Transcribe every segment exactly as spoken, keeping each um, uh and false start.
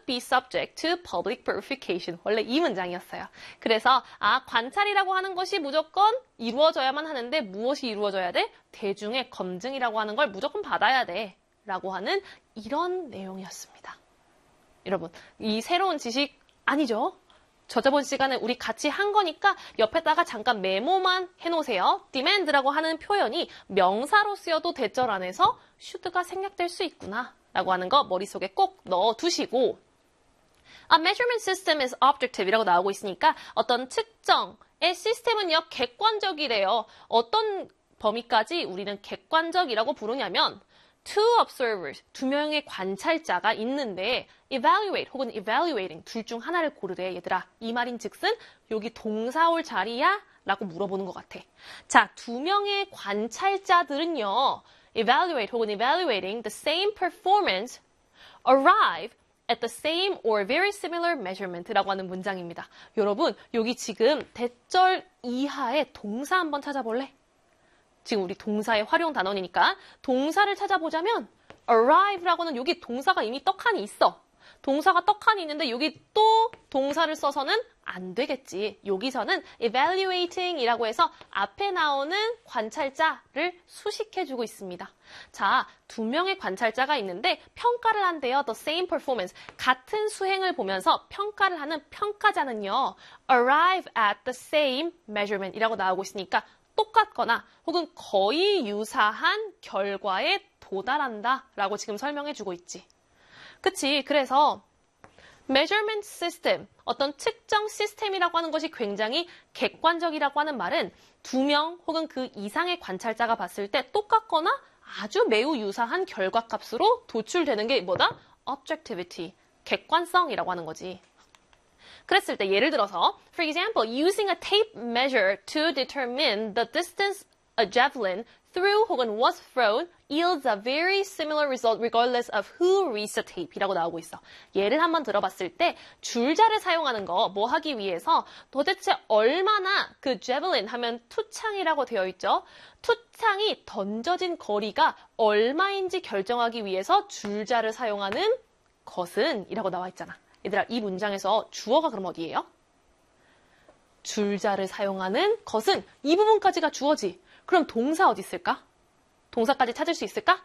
be subject to public verification. 원래 이 문장이었어요. 그래서 아 관찰이라고 하는 것이 무조건 이루어져야만 하는데 무엇이 이루어져야 돼? 대중의 검증이라고 하는 걸 무조건 받아야 돼. 라고 하는 이런 내용이었습니다. 여러분, 이 새로운 지식 아니죠? 저저번 시간에 우리 같이 한 거니까 옆에다가 잠깐 메모만 해놓으세요. demand라고 하는 표현이 명사로 쓰여도 대절 안에서 should가 생략될 수 있구나 라고 하는 거 머릿속에 꼭 넣어두시고 A measurement system is objectiv이라고 나오고 있으니까 어떤 측정의 시스템은요 객관적이래요. 어떤 범위까지 우리는 객관적이라고 부르냐면 two observers, 두 명의 관찰자가 있는데 evaluate 혹은 evaluating 둘 중 하나를 고르래. 얘들아, 이 말인 즉슨 여기 동사 올 자리야? 라고 물어보는 것 같아. 자, 두 명의 관찰자들은요 evaluate 혹은 evaluating the same performance arrive at the same or very similar measurement라고 하는 문장입니다. 여러분, 여기 지금 대절 이하의 동사 한번 찾아볼래? 지금 우리 동사의 활용 단원이니까 동사를 찾아보자면 arrive라고는 여기 동사가 이미 떡하니 있어. 동사가 떡하니 있는데 여기 또 동사를 써서는 안 되겠지. 여기서는 evaluating이라고 해서 앞에 나오는 관찰자를 수식해주고 있습니다. 자, 두 명의 관찰자가 있는데 평가를 한대요. The same performance. 같은 수행을 보면서 평가를 하는 평가자는요. arrive at the same measurement이라고 나오고 있으니까 똑같거나 혹은 거의 유사한 결과에 도달한다 라고 지금 설명해주고 있지. 그치? 그래서 measurement system, 어떤 측정 시스템이라고 하는 것이 굉장히 객관적이라고 하는 말은 두 명 혹은 그 이상의 관찰자가 봤을 때 똑같거나 아주 매우 유사한 결과값으로 도출되는 게 뭐다? objectivity, 객관성이라고 하는 거지. 그랬을 때 예를 들어서 for example, using a tape measure to determine the distance a javelin threw 혹은 was thrown yields a very similar result regardless of who reads the tape 이라고 나오고 있어. 예를 한번 들어봤을 때 줄자를 사용하는 거 뭐 하기 위해서 도대체 얼마나 그 javelin 하면 투창이라고 되어 있죠. 투창이 던져진 거리가 얼마인지 결정하기 위해서 줄자를 사용하는 것은 이라고 나와 있잖아. 얘들아, 이 문장에서 주어가 그럼 어디예요? 줄자를 사용하는 것은 이 부분까지가 주어지. 그럼 동사 어디 있을까? 동사까지 찾을 수 있을까?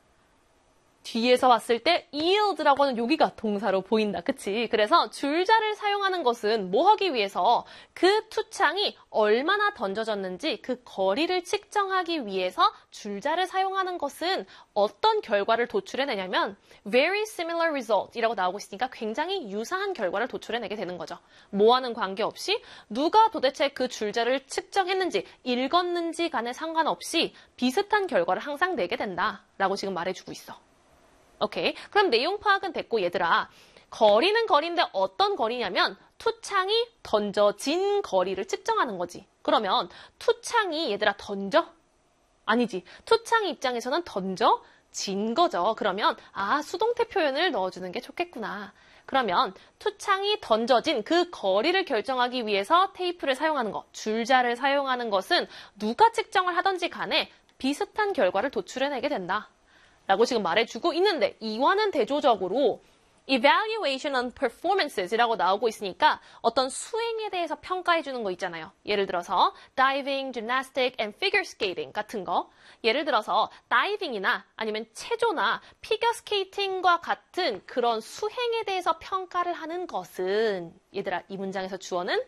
뒤에서 왔을 때 yield라고 하는 여기가 동사로 보인다. 그치? 그래서 줄자를 사용하는 것은 뭐 하기 위해서 그 투창이 얼마나 던져졌는지 그 거리를 측정하기 위해서 줄자를 사용하는 것은 어떤 결과를 도출해내냐면 very similar result 이라고 나오고 있으니까 굉장히 유사한 결과를 도출해내게 되는 거죠. 뭐와는 관계없이 누가 도대체 그 줄자를 측정했는지 읽었는지 간에 상관없이 비슷한 결과를 항상 내게 된다 라고 지금 말해주고 있어. 오케이. 그럼 내용 파악은 됐고 얘들아. 거리는 거리인데 어떤 거리냐면 투창이 던져진 거리를 측정하는 거지. 그러면 투창이 얘들아 던져? 아니지. 투창 입장에서는 던져진 거죠. 그러면 아 수동태 표현을 넣어주는 게 좋겠구나. 그러면 투창이 던져진 그 거리를 결정하기 위해서 테이프를 사용하는 것, 줄자를 사용하는 것은 누가 측정을 하든지 간에 비슷한 결과를 도출해내게 된다. 라고 지금 말해주고 있는데 이와는 대조적으로 evaluation on performances 이라고 나오고 있으니까 어떤 수행에 대해서 평가해주는 거 있잖아요. 예를 들어서 diving, gymnastic, and figure skating 같은 거. 예를 들어서 다이빙이나 아니면 체조나 피겨 스케이팅과 같은 그런 수행에 대해서 평가를 하는 것은 얘들아 이 문장에서 주어는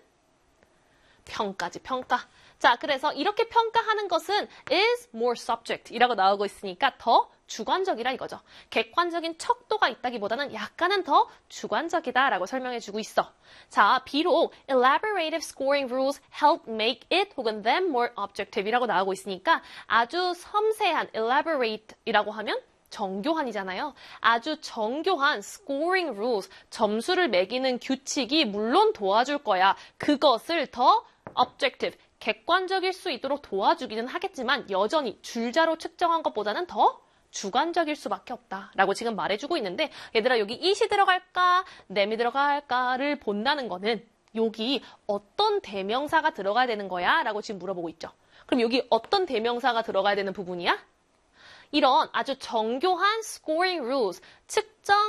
평가지 평가. 자 그래서 이렇게 평가하는 것은 is more subject 이라고 나오고 있으니까 더 주관적이라 이거죠. 객관적인 척도가 있다기보다는 약간은 더 주관적이다라고 설명해주고 있어. 자, 비록 elaborative scoring rules help make it 혹은 them more objective이라고 나오고 있으니까 아주 섬세한 elaborate이라고 하면 정교한이잖아요. 아주 정교한 scoring rules, 점수를 매기는 규칙이 물론 도와줄 거야. 그것을 더 objective, 객관적일 수 있도록 도와주기는 하겠지만 여전히 줄자로 측정한 것보다는 더 주관적일 수밖에 없다라고 지금 말해주고 있는데 얘들아 여기 it이 들어갈까 them이 들어갈까를 본다는 거는 여기 어떤 대명사가 들어가야 되는 거야? 라고 지금 물어보고 있죠. 그럼 여기 어떤 대명사가 들어가야 되는 부분이야? 이런 아주 정교한 scoring rules, 측정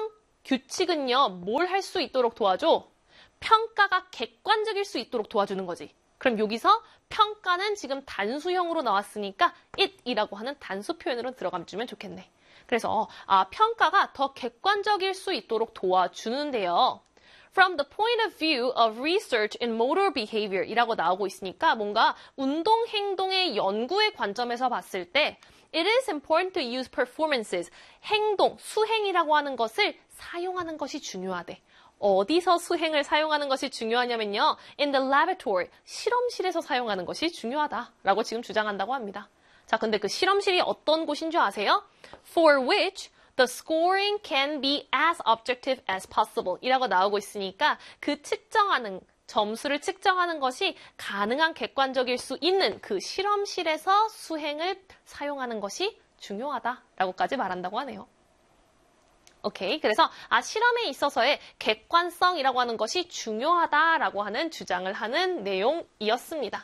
규칙은요, 뭘 할 수 있도록 도와줘? 평가가 객관적일 수 있도록 도와주는 거지. 그럼 여기서 평가는 지금 단수형으로 나왔으니까 it이라고 하는 단수 표현으로 들어가주면 좋겠네. 그래서 아, 평가가 더 객관적일 수 있도록 도와주는데요. From the point of view of research in motor behavior 이라고 나오고 있으니까 뭔가 운동 행동의 연구의 관점에서 봤을 때 It is important to use performances, 행동, 수행이라고 하는 것을 사용하는 것이 중요하대. 어디서 수행을 사용하는 것이 중요하냐면요. In the laboratory, 실험실에서 사용하는 것이 중요하다라고 지금 주장한다고 합니다. 자, 근데 그 실험실이 어떤 곳인 줄 아세요? For which the scoring can be as objective as possible 이라고 나오고 있으니까 그 측정하는, 점수를 측정하는 것이 가능한 객관적일 수 있는 그 실험실에서 수행을 사용하는 것이 중요하다라고까지 말한다고 하네요. 오케이. 그래서 아, 실험에 있어서의 객관성이라고 하는 것이 중요하다라고 하는 주장을 하는 내용이었습니다.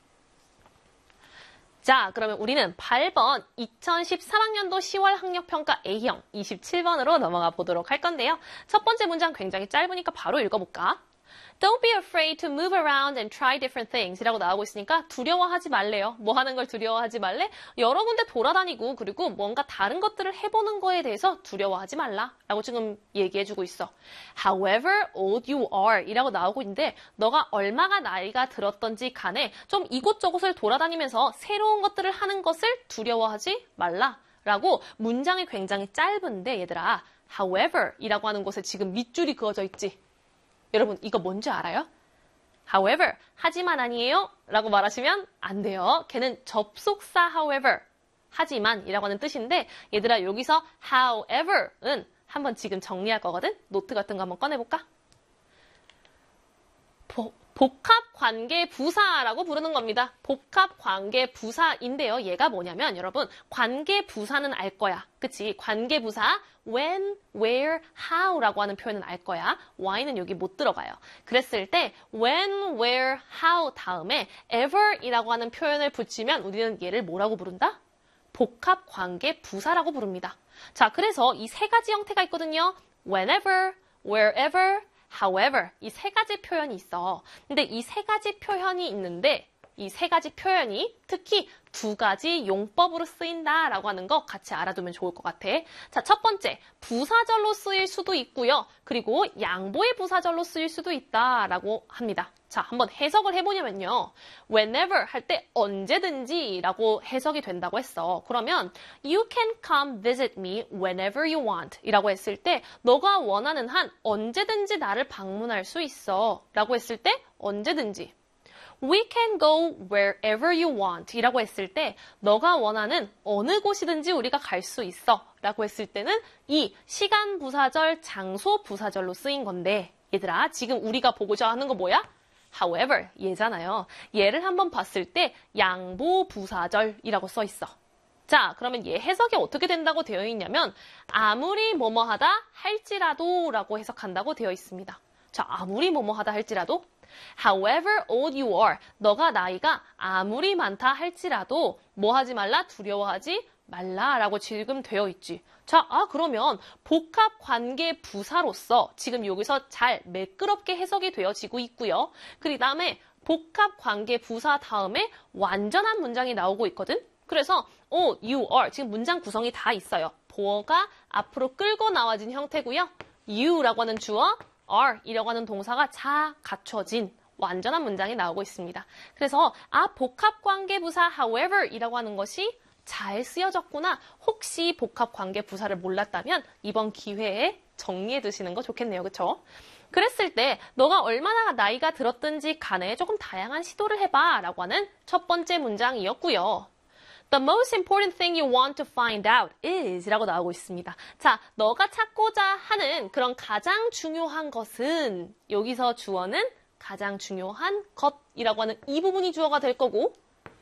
자, 그러면 우리는 팔 번 이천십삼 학년도 시월 학력평가 A형 이십칠 번으로 넘어가 보도록 할 건데요. 첫 번째 문장 굉장히 짧으니까 바로 읽어볼까? Don't be afraid to move around and try different things 이라고 나오고 있으니까 두려워하지 말래요. 뭐 하는 걸 두려워하지 말래? 여러 군데 돌아다니고 그리고 뭔가 다른 것들을 해보는 거에 대해서 두려워하지 말라 라고 지금 얘기해주고 있어. However old you are 이라고 나오고 있는데 너가 얼마가 나이가 들었던지 간에 좀 이곳저곳을 돌아다니면서 새로운 것들을 하는 것을 두려워하지 말라 라고 문장이 굉장히 짧은데 얘들아 however 이라고 하는 곳에 지금 밑줄이 그어져 있지. 여러분 이거 뭔지 알아요? However, 하지만 아니에요? 라고 말하시면 안 돼요. 걔는 접속사 however, 하지만 이라고 하는 뜻인데 얘들아 여기서 however은 한번 지금 정리할 거거든? 노트 같은 거 한번 꺼내볼까? 보, 복합관계부사라고 부르는 겁니다. 복합관계부사인데요. 얘가 뭐냐면 여러분 관계부사는 알 거야. 그치? 관계부사 when, where, how라고 하는 표현은 알 거야. why는 여기 못 들어가요. 그랬을 때 when, where, how 다음에 ever이라고 하는 표현을 붙이면 우리는 얘를 뭐라고 부른다? 복합관계부사라고 부릅니다. 자, 그래서 이 세 가지 형태가 있거든요. whenever, wherever, however 이 세 가지 표현이 있어. 근데 이 세 가지 표현이 있는데 이 세 가지 표현이 특히 두 가지 용법으로 쓰인다라고 하는 거 같이 알아두면 좋을 것 같아. 자, 첫 번째, 부사절로 쓰일 수도 있고요. 그리고 양보의 부사절로 쓰일 수도 있다라고 합니다. 자, 한번 해석을 해보냐면요. whenever 할 때 언제든지 라고 해석이 된다고 했어. 그러면 you can come visit me whenever you want 이라고 했을 때 너가 원하는 한 언제든지 나를 방문할 수 있어 라고 했을 때 언제든지 We can go wherever you want 이라고 했을 때 너가 원하는 어느 곳이든지 우리가 갈 수 있어 라고 했을 때는 이 시간 부사절, 장소 부사절로 쓰인 건데 얘들아 지금 우리가 보고자 하는 거 뭐야? However 얘잖아요. 얘를 한번 봤을 때 양보 부사절이라고 써 있어. 자, 그러면 얘 해석이 어떻게 된다고 되어 있냐면 아무리 뭐뭐 하다 할지라도 라고 해석한다고 되어 있습니다. 자, 아무리 뭐뭐 하다 할지라도 However old you are, 너가 나이가 아무리 많다 할지라도 뭐 하지 말라? 두려워하지 말라라고 지금 되어 있지. 자, 아 그러면 복합관계 부사로서 지금 여기서 잘 매끄럽게 해석이 되어지고 있고요. 그 다음에 복합관계 부사 다음에 완전한 문장이 나오고 있거든. 그래서 oh, you are 지금 문장 구성이 다 있어요. 보어가 앞으로 끌고 나와진 형태고요. you라고 하는 주어 are 이라고 하는 동사가 다 갖춰진 완전한 문장이 나오고 있습니다. 그래서 아 복합관계부사 however 이라고 하는 것이 잘 쓰여졌구나. 혹시 복합관계부사를 몰랐다면 이번 기회에 정리해 두시는 거 좋겠네요. 그쵸? 그랬을 때 너가 얼마나 나이가 들었든지 간에 조금 다양한 시도를 해봐 라고 하는 첫 번째 문장이었고요. The most important thing you want to find out is 라고 나오고 있습니다. 자, 너가 찾고자 하는 그런 가장 중요한 것은 여기서 주어는 가장 중요한 것이라고 하는 이 부분이 주어가 될 거고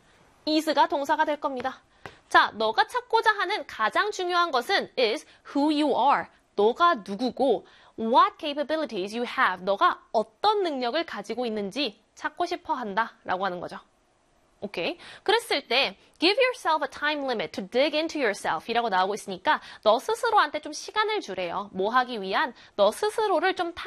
is가 동사가 될 겁니다. 자, 너가 찾고자 하는 가장 중요한 것은 is who you are. 너가 누구고 what capabilities you have. 너가 어떤 능력을 가지고 있는지 찾고 싶어 한다 라고 하는 거죠. 오케이. 그랬을 때 give yourself a time limit to dig into yourself 이라고 나오고 있으니까 너 스스로한테 좀 시간을 주래요. 뭐 하기 위한? 너 스스로를 좀